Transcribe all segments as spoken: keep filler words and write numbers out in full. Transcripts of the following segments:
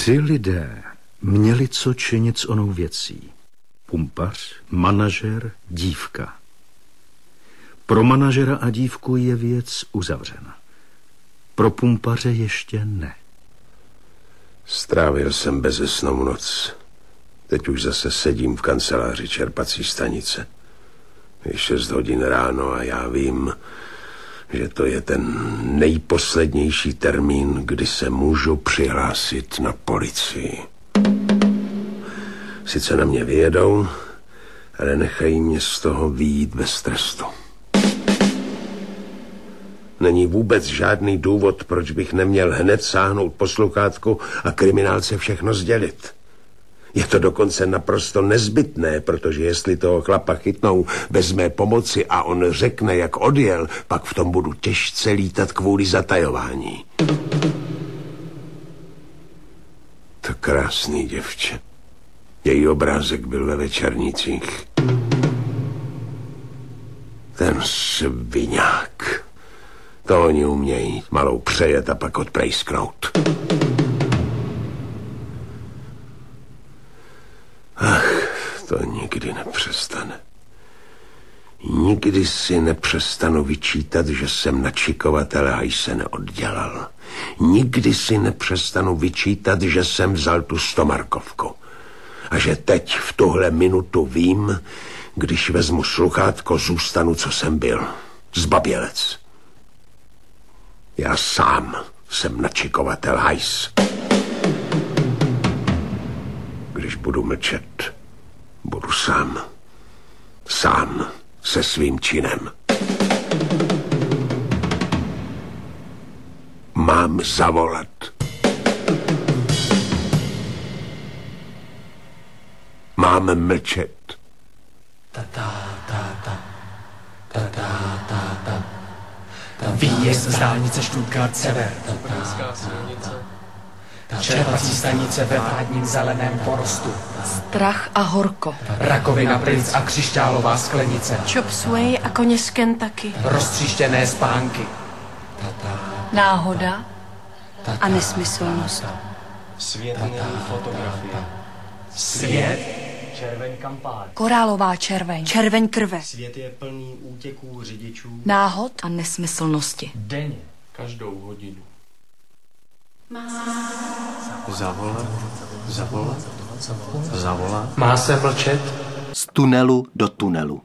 Tři lidé měli co činit s onou věcí. Pumpař, manažer, dívka. Pro manažera a dívku je věc uzavřena. Pro pumpaře ještě ne. Strávil jsem bezesnou noc. Teď už zase sedím v kanceláři čerpací stanice. Je šest hodin ráno a já vím, že to je ten nejposlednější termín, kdy se můžu přihlásit na policii. Sice na mě vyjedou, ale nechají mě z toho vyjít bez trestu. Není vůbec žádný důvod, proč bych neměl hned sáhnout po sluchátku a kriminálce všechno sdělit. Je to dokonce naprosto nezbytné, protože jestli toho chlapa chytnou bez mé pomoci a on řekne, jak odjel, pak v tom budu těžce lítat kvůli zatajování. To krásný děvče. Její obrázek byl ve večernicích. Ten sviňák. To oni umějí malou přejet a pak odprejsknout. Ach, to nikdy nepřestane. Nikdy si nepřestanu vyčítat, že jsem na čikovatele hajse neoddělal. Nikdy si nepřestanu vyčítat, že jsem vzal tu stomarkovku. A že teď v tuhle minutu vím, když vezmu sluchátko, zůstanu, co jsem byl. Zbabělec. Já sám jsem načikovatel hajs. Když budu mlčet, budu sám. Sám se svým činem. Mám zavolat. Mám mlčet. Výjezd z dálnice Stuttgart Sever. Čerpací stanice ve vládním zeleném porostu. Strach a horko. Rakovina princ a křišťálová sklenice. Chop suey a koně z Kentucky. Roztříštěné spánky. Náhoda a nesmyslnost. Svět není fotografie. Svět? Červeň kampáň. Korálová červeň. Červeň krve. Svět je plný útěků řidičů. Náhod a nesmyslnosti. Denně. Každou hodinu. Zavolat, zavolat, zavolat. Má se mlčet? Z tunelu do tunelu.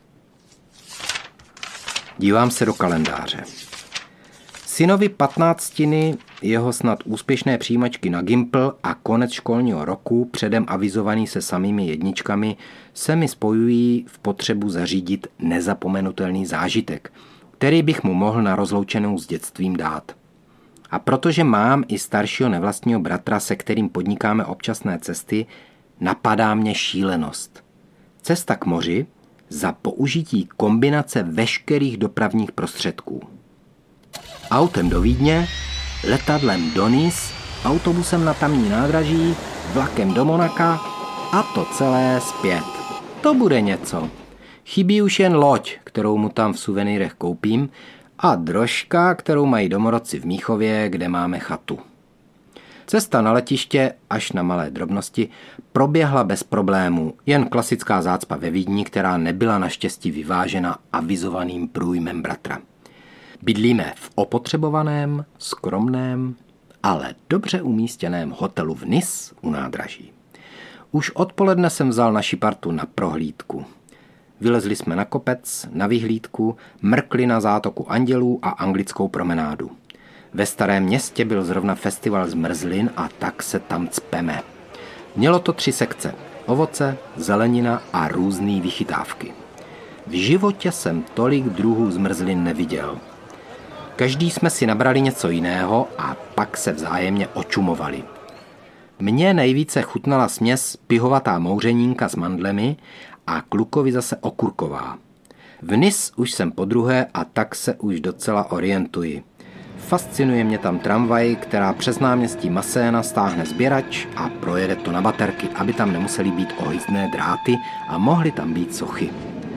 Dívám se do kalendáře. Synovi patnáctiny, jeho snad úspěšné přijímačky na Gimpl a konec školního roku, předem avizovaný se samými jedničkami, se mi spojují v potřebu zařídit nezapomenutelný zážitek, který bych mu mohl na rozloučenou s dětstvím dát. A protože mám i staršího nevlastního bratra, se kterým podnikáme občasné cesty, napadá mě šílenost. Cesta k moři za použití kombinace veškerých dopravních prostředků. Autem do Vídně, letadlem do Nice, autobusem na tamní nádraží, vlakem do Monaka a to celé zpět. To bude něco. Chybí už jen loď, kterou mu tam v suvenýrech koupím, a drožka, kterou mají domorodci v Míchově, kde máme chatu. Cesta na letiště až na malé drobnosti proběhla bez problémů, jen klasická zácpa ve Vídni, která nebyla naštěstí vyvážena avizovaným průjmem bratra. Bydlíme v opotřebovaném, skromném, ale dobře umístěném hotelu v Nice u nádraží. Už odpoledne jsem vzal naši partu na prohlídku. Vylezli jsme na kopec, na vyhlídku, mrkli na zátoku Andělů a anglickou promenádu. Ve Starém Městě byl zrovna festival zmrzlin a tak se tam cpeme. Mělo to tři sekce. Ovoce, zelenina a různé vychytávky. V životě jsem tolik druhů zmrzlin neviděl. Každý jsme si nabrali něco jiného a pak se vzájemně očumovali. Mně nejvíce chutnala směs pihovatá mouřenínka s mandlemi a klukovi zase okurková. V Nice už jsem podruhé a tak se už docela orientuji. Fascinuje mě tam tramvaj, která přes náměstí Masséna stáhne sběrač a projede to na baterky, aby tam nemusely být ohyzdné dráty a mohly tam být sochy.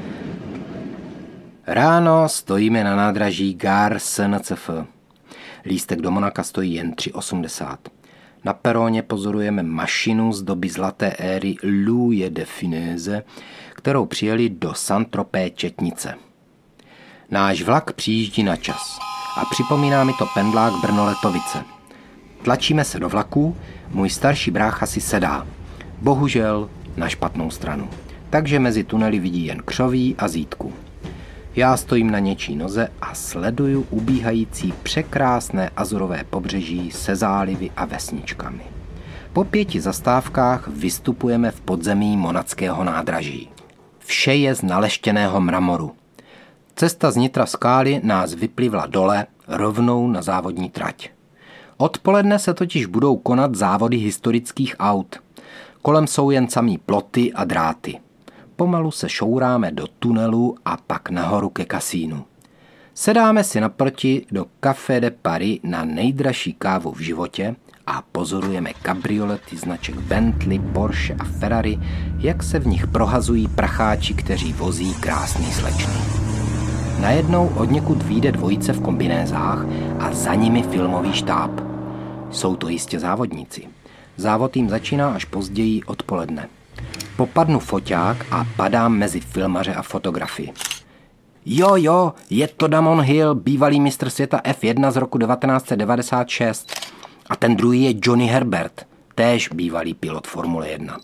Ráno stojíme na nádraží Gare S N C F. Lístek do Monaka stojí jen tři osmdesát. Na peroně pozorujeme mašinu z doby zlaté éry Louise de Funès, kterou přijeli do Saint-Tropez Četnice. Náš vlak přijíždí na čas a připomíná mi to pendlák Brno-Letovice. Tlačíme se do vlaku, můj starší brácha si sedá. Bohužel na špatnou stranu. Takže mezi tunely vidí jen křoví a zítku. Já stojím na něčí noze a sleduju ubíhající překrásné azurové pobřeží se zálivy a vesničkami. Po pěti zastávkách vystupujeme v podzemí Monackého nádraží. Vše je z naleštěného mramoru. Cesta z nitra skály nás vyplivla dole rovnou na závodní trať. Odpoledne se totiž budou konat závody historických aut. Kolem jsou jen samý ploty a dráty. Pomalu se šouráme do tunelu a pak nahoru ke kasínu. Sedáme si naproti do Café de Paris na nejdražší kávu v životě a pozorujeme kabriolety značek Bentley, Porsche a Ferrari, jak se v nich prohazují pracháči, kteří vozí krásný slečny. Najednou odněkud vyjde dvojice v kombinézách a za nimi filmový štáb. Jsou to jistě závodníci. Závod jim začíná až později odpoledne. Popadnu foťák a padám mezi filmaře a fotografy. Jo, jo, je to Damon Hill, bývalý mistr světa F jedna z roku devatenáct set devadesát šest. A ten druhý je Johnny Herbert, též bývalý pilot Formule jedna.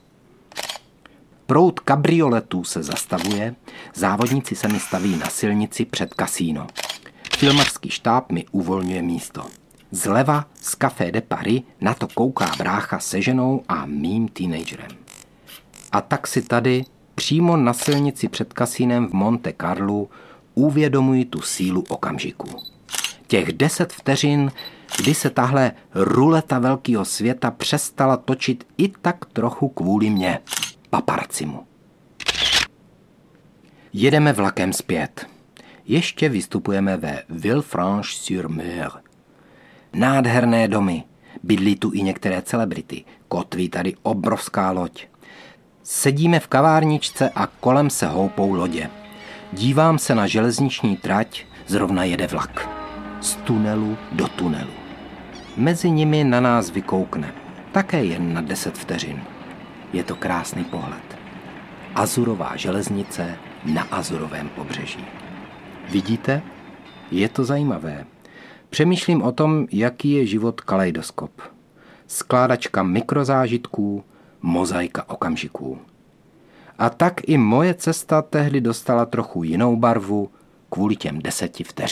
Proud kabrioletů se zastavuje, závodníci se mi staví na silnici před kasíno. Filmařský štáb mi uvolňuje místo. Zleva z Café de Paris na to kouká brácha se ženou a mým teenagerem. A tak si tady, přímo na silnici před kasínem v Monte Carlu, uvědomuji tu sílu okamžiku. Těch deset vteřin, kdy se tahle ruleta velkého světa přestala točit i tak trochu kvůli mně, paparacimu. Jedeme vlakem zpět. Ještě vystupujeme ve Villefranche-sur-Mer. Nádherné domy, bydlí tu i některé celebrity, kotví tady obrovská loď. Sedíme v kavárničce a kolem se houpou lodě. Dívám se na železniční trať, zrovna jede vlak. Z tunelu do tunelu. Mezi nimi na nás vykoukne, také jen na deset vteřin. Je to krásný pohled. Azurová železnice na azurovém pobřeží. Vidíte? Je to zajímavé. Přemýšlím o tom, jaký je život kaleidoskop. Skládačka mikrozážitků, mozaika okamžiků. A tak i moje cesta tehdy dostala trochu jinou barvu kvůli těm deseti vteřinám.